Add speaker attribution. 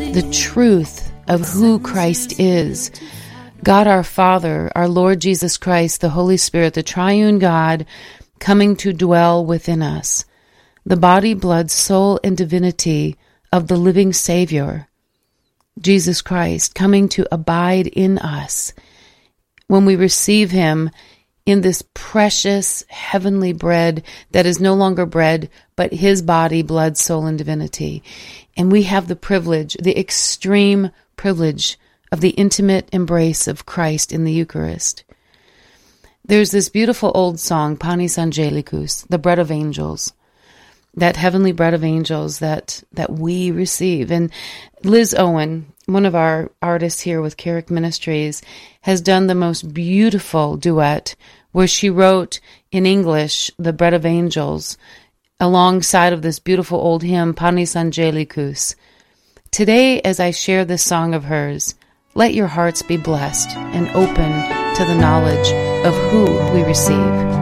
Speaker 1: the truth of who Christ is. God our Father, our Lord Jesus Christ, the Holy Spirit, the triune God, coming to dwell within us. The body, blood, soul, and divinity of the living Savior, Jesus Christ, coming to abide in us. When we receive Him in this precious heavenly bread that is no longer bread, but His body, blood, soul, and divinity. And we have the privilege, the extreme privilege of the intimate embrace of Christ in the Eucharist. There's this beautiful old song, Panis Angelicus, the bread of angels, that heavenly bread of angels that we receive. And Liz Owen, one of our artists here with Carrick Ministries, has done the most beautiful duet where she wrote in English the bread of angels alongside of this beautiful old hymn, Panis Angelicus. Today, as I share this song of hers, let your hearts be blessed and open to the knowledge of who we receive.